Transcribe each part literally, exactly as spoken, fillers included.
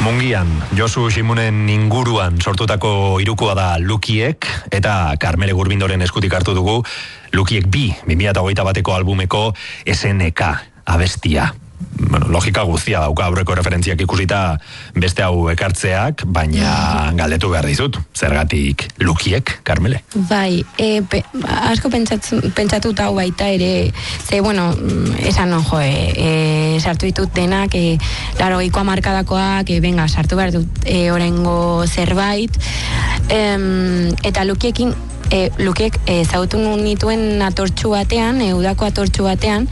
Mungian, Josu Ximunen inguruan sortutako irukoa da Lukiek, eta Karmele Gurbindoren eskutik hartu dugu Lukiek bi, bi mila hogeita bateko albumeko S N K abestia. Bueno, logika guztia dauka aurreko referentziak ikusita beste hau ekartzeak, baina galdetu behar dizut, zergatik Lukiek, Karmele? Bai, e, pe, asko pentsatu, pentsatut hau baita ere, ze, bueno, esan no, jo, e, sartu ditut denak, e, laro geikoa markadakoak, e, venga, sartu behar dut e, orengo zerbait, e, eta Lukiekin, e, Lukiek ezagutu nituen atortxu batean, e, udako atortxu batean,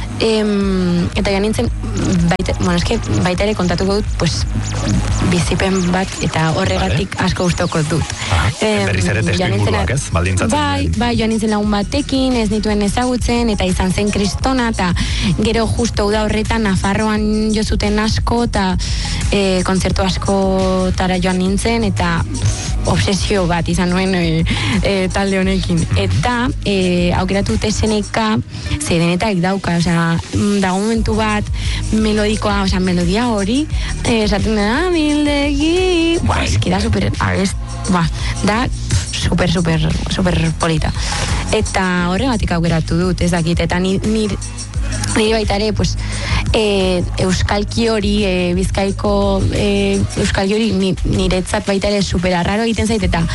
Em, eta ja nintzen baita, bueno, eske baita ere kontatuko dut pues, bizipen bat eta horregatik vale. Asko gustoko dut. Em, berriz ere testu inguruak, ez? Baldintzatzen. Bai, bai, joan nintzen lagun batekin, ez nituen ezagutzen, eta izan zen kristona, eta gero justo uda horretan Nafarroan jo zuten asko, eta e, kontzertu asko tara joan nintzen, eta obsesio bat izan nuen e, e, talde honekin. Eta e, aukeratu dut S N K, ze denetak dauka, osea, dago momentu bat melodikoa, osea, melodia hori esaten da, mildegi ba, eski da super agest, ba, da super, super, super polita, eta horregatik aukeratu dut, ez dakit, eta ni, ni nire baita ere, pues, e, euskalki hori, e, bizkaiko e, euskalki hori ni, niretzat baita ere super arraro egiten zait, eta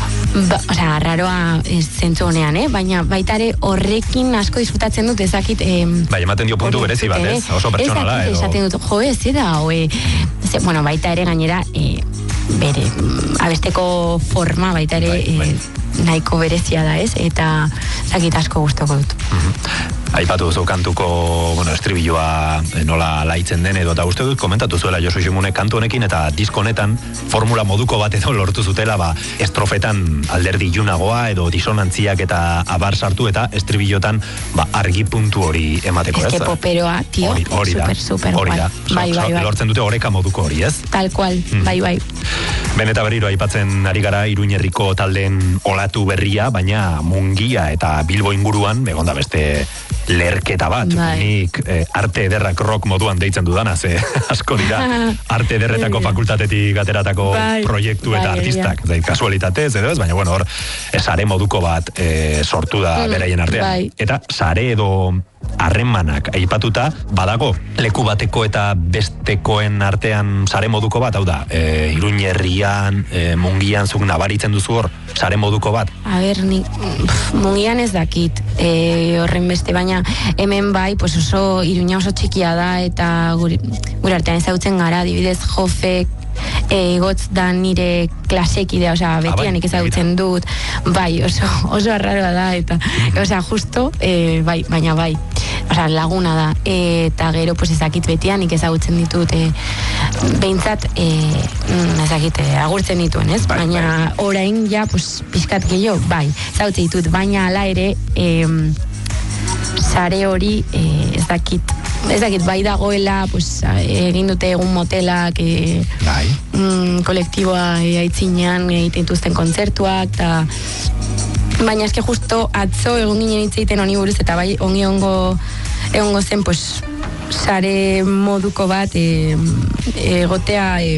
ba, osea, arraroa zentzu honean, eh? Baina baita ere horrekin asko disfrutatzen dut, ezakit... Eh, bai, ematen dio puntu berezi bat, ez? Oso pertsonala, edo... Esaten dut, jo, ez da, oe, ze, bueno, baita ere gainera, eh, bere, abesteko forma baita ere bai, bai. Eh, nahiko berezia da, ez? Eta zakit asko gustoko dut. Mm-hmm. Aipatu duzu kantuko, bueno, estribilloa nola laitzen den edo, eta uste dut komentatu zuela Josu Ximunek kantu honekin, eta disko honetan formula moduko bat edo lortu zutela, ba, estrofetan alderdi ilunagoa edo disonantziak eta abar sartu, eta estribillotan ba, argi puntu hori emateko, ez? Ez que poperoa, tio, hori, hori super, da, super, hori da. bai, bai, bai. Lortzen dute oreka moduko hori, ez? Tal cual, mm. bai, bai. Beneta berriro aipatzen ari gara Iruñerriko taldeen olatu berria, baina Mungia eta Bilbo inguruan, begonda beste lerketa bat, bai. Nik eh, arte ederrak rock moduan deitzen dudana, ze asko dira arte ederretako fakultatetik ateratako bai. Proiektu eta bai, artistak, zait, kasualitatez edo ez, baina bueno, hor, sare moduko bat eh, sortu da mm, beraien artean, bai. Eta sare edo harremanak aipatuta badago leku bateko eta bestekoen artean sare moduko bat, hau da, e, Iruñerrian, e, Mungian zuk nabaritzen duzu hor, sare moduko bat? A ber, ni, pff, Mungian ez dakit, e, horren beste, baina hemen bai, pues oso, Iruña oso txikia da, eta gure, gure artean ezagutzen gara, adibidez Jofek, E, gotz da nire klasekidea, osea, betianik ezagutzen dut, bai, oso, oso arraroa da, eta, osea, justo, e, bai, baina bai, osea, laguna da, e, eta gero, pues, ezakit betianik ezagutzen ditut, e, behintzat, e, ezakit, e, agurtzen dituen, ez? Bai, baina, bai. Orain, ja, pues, pixkat gehiago, bai, ezagutzen ditut, baina ala ere, e, sare hori, e, ezakit, ez dakit, bai dagoela, pues, egin dute egun motelak, e, bai. mm, kolektiboa e, aitzinean egiten dituzten kontzertuak, eta baina eske justo atzo egon ginen hitz egiten honi buruz, eta bai ongi ongo egongo zen, pues, sare moduko bat e, egotea e,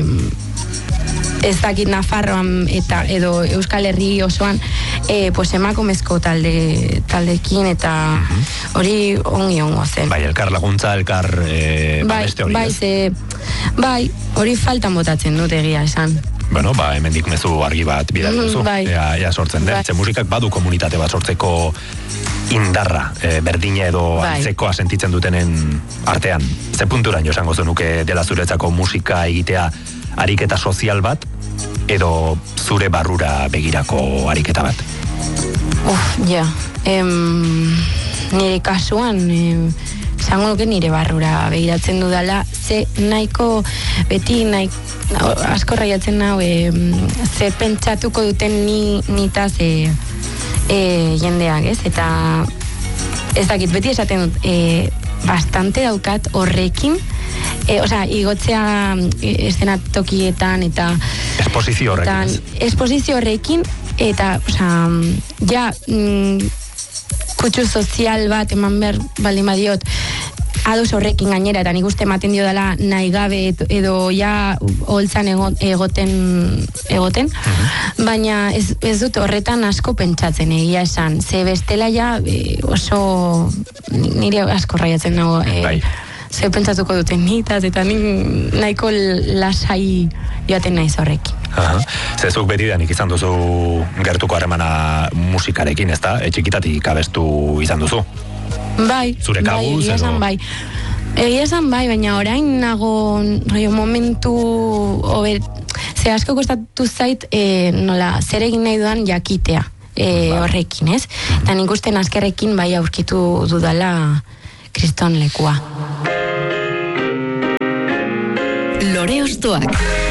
ez dakit Nafarroan eta edo Euskal Herri osoan e, pues, emakumezko talde taldekin, eta hori ongi ongo zen. Bai, elkar laguntza, elkar e, bai, beste hori. Bai, ze, bai, hori faltan botatzen dut egia esan. Bueno, ba, hemendik mezu argi bat bidali duzu, bai. ea, ea sortzen den. Bai. Ze musikak badu komunitate bat sortzeko indarra, e, berdina edo bai. Antzekoa sentitzen dutenen artean. Ze punturan jo esango zenuke dela zuretzako musika egitea ariketa sozial bat, edo zure barrura begirako ariketa bat? Uf, ja. Em, nire kasuan, em, zango nuke nire barrura begiratzen dudala, ze nahiko, beti nahi, asko raiatzen nau, em, ze pentsatuko duten ni, nitaz e, e, jendeak, ez? Eta ez dakit, beti esaten dut, e, bastante daukat horrekin, E, osea, igotzea eszenatokietan eta esposizio horrekin, esposizio horrekin, eta, osea, ja mm, kutsu sozial bat eman behar baldin badiot ados horrekin gainera, eta nik uste ematen dio dela nahi gabe edo ja holtzan egoten egoten, uh-huh. baina ez, ez dut horretan asko pentsatzen egia esan, ze bestela ja e, oso nire asko raiatzen nago e, bai. Ze pentsatuko duten nitaz, eta nik nahiko lasai joaten naiz horrekin. Aha. Zezuk betidanik izan duzu gertuko harremana musikarekin, ezta? Etxikitatik abestu izan duzu? Bai, zure kabuz, bai, esan bai. Egia esan bai, baina orain nago rollo, momentu ober, ze asko kostatu zait e, nola, zer egin nahi dudan jakitea e, horrekin, ez? Eta nik uste azkerrekin bai aurkitu dudala kriston lekua. Lore Ostoak